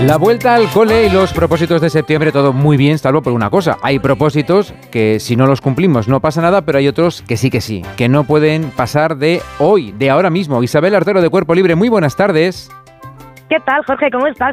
La vuelta al cole y los propósitos de septiembre, todo muy bien, salvo por una cosa. Hay propósitos que si no los cumplimos no pasa nada, pero hay otros que sí, que no pueden pasar de hoy, de ahora mismo. Isabel Artero de Cuerpo Libre, muy buenas tardes. ¿Qué tal, Jorge? ¿Cómo estás?